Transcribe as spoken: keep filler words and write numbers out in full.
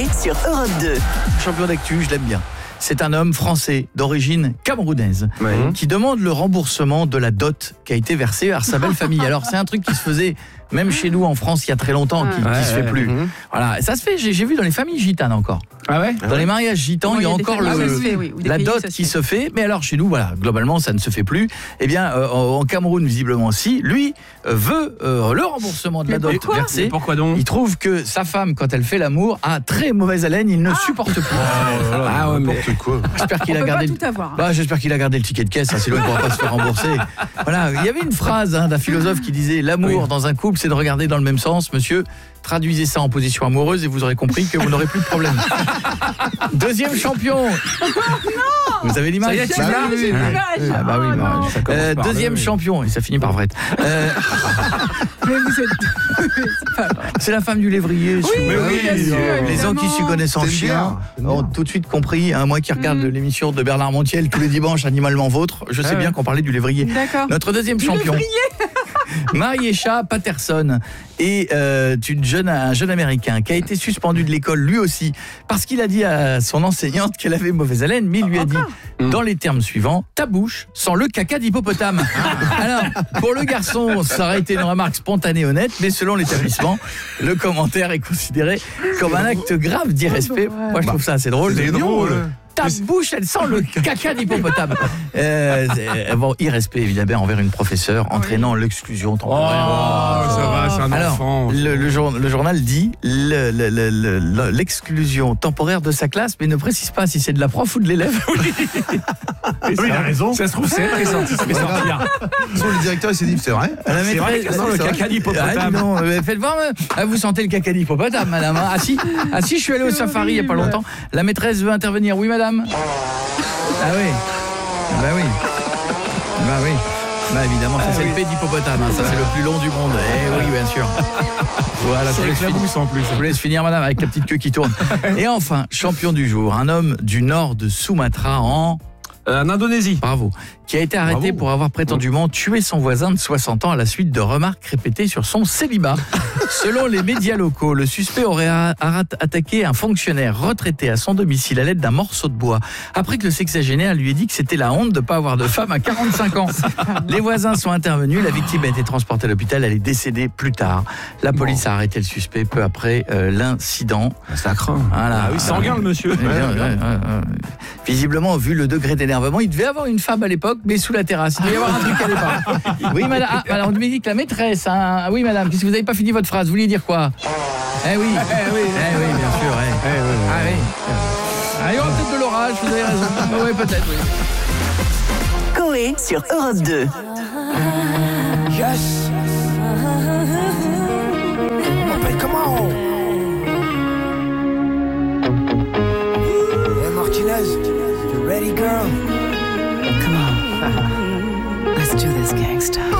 Coé sur Europe deux. Champion d'actu, je l'aime bien. C'est un homme français d'origine camerounaise Ouais. qui demande le remboursement de la dot qui a été versée à sa belle famille. Alors c'est un truc qui se faisait même chez nous en France il y a très longtemps, qui, Ouais, qui se fait ouais, plus. mhm. Voilà, ça se fait. J'ai, j'ai vu dans les familles gitanes encore. Ah ouais. Dans les mariages gitans, Oui, il y a, il y a des encore familles le, où ça se fait, oui, ou des la pays où dot ça se qui fait. se fait. Mais alors chez nous, voilà, globalement, ça ne se fait plus. Eh bien, euh, en Cameroun, visiblement, si lui euh, veut euh, le remboursement de la Mais dot pourquoi versée. Et pourquoi donc? Il trouve que sa femme, quand elle fait l'amour, a très mauvaise haleine. Il ne supporte plus. Ah ouais, mais quoi. J'espère qu'il On a peut gardé. pas tout avoir. Bah, j'espère qu'il a gardé le ticket de caisse, hein, sinon il ne pourra pas se faire rembourser. Voilà, il y avait une phrase hein, d'un philosophe qui disait l'amour Oui. dans un couple, c'est de regarder dans le même sens. Monsieur, traduisez ça en position amoureuse et vous aurez compris que vous n'aurez plus de problème. Deuxième champion. Vous avez l'image? Ça y est, tu Bah l'as, oui, oui, j'ai oui. l'image. Ah bah oui, Oh bah, non. ça commence Euh, par deuxième le- champion et ça finit par vrai. Euh, Mais vous êtes... c'est pas vrai. c'est la femme du lévrier. Oui, mais oui, bien sûr, les gens qui s'y évidemment. connaissent en C'est chien bien. ont tout de suite compris. Hein, moi qui regarde Mhm. l'émission de Bernard Montiel tous les dimanches, Animalement Vôtre, je sais Ah ouais. bien qu'on parlait du lévrier. D'accord. Notre deuxième champion, Mariesha Patterson, est euh, une jeune, un jeune Américain qui a été suspendu de l'école lui aussi parce qu'il a dit à son enseignante qu'elle avait mauvaise haleine, mais il lui a dit dans les termes suivants, ta bouche sent le caca d'hippopotame. Alors, pour le garçon, ça aurait été une remarque spontanée et honnête, mais selon l'établissement, le commentaire est considéré comme un acte grave d'irrespect. Moi, je trouve ça assez drôle. C'est drôle. Ta bouche, elle sent le caca d'hippopotame. Euh, c'est- bon, irrespect évidemment envers une professeure, entraînant l'exclusion Oh, temporaire. ça va, c'est un Alors, enfant. le, le jour- le journal dit le- le- le- le- le- l'exclusion temporaire de sa classe, mais ne précise pas si c'est de la prof ou de l'élève. Oui, il a raison. Ça se trouve, c'est elle qui est sortie. Ça fait sortir. Sur le directeur, il s'est dit, c'est vrai. La C'est vrai maîtresse- que ça sent le c'est vrai. caca Ah, dis d'hippopotame. donc, euh, faites voir, euh, ah, vous sentez le caca d'hippopotame, madame. hein. Ah si, ah si, je suis allé au safari il n'y a pas longtemps. La maîtresse veut intervenir. Oui, madame. Ah oui. Ah bah oui. Bah oui. Bah évidemment, ça c'est le P d'hippopotame. hein. Ça c'est le plus long du monde. Eh oui, bien sûr. Voilà, je vous laisse Avec la finir. mousse en plus. Je vous laisse finir, madame, avec la petite queue qui tourne. Et enfin, champion du jour, un homme du nord de Sumatra en... Euh, En Indonésie. Bravo. Qui a été arrêté Bravo. pour avoir prétendument tué son voisin de soixante ans à la suite de remarques répétées sur son célibat. Selon les médias locaux, le suspect aurait a- a- attaqué un fonctionnaire retraité à son domicile à l'aide d'un morceau de bois. Après que le sexagénaire lui ait dit que c'était la honte de ne pas avoir de femme à quarante-cinq ans. Les voisins sont intervenus, la victime a été transportée à l'hôpital, elle est décédée plus tard. La police a arrêté le suspect peu après euh, l'incident. Ça craint. Voilà. Ah oui, sanguin le monsieur. Eh bien, ouais, ouais, ouais. Visiblement, vu le degré d'énervement, il devait avoir une femme à l'époque, mais sous la terrasse. Il devait y avoir un truc à l'époque. Oui, madame. Ah, alors, on me dit que la maîtresse. Hein. Ah oui, madame. Qu'est-ce que vous n'avez pas fini votre phrase? Vous vouliez dire quoi? Eh oui. Eh oui, eh oui, bien sûr. eh. Ah oui. Ah, il y aura peut-être de l'orage, vous avez raison. Oui, peut-être, oui. Coé sur Europe deux. Yes. M'appelle comment? Hey Martinez, you ready, girl? Come on. Let's do this, gangsta.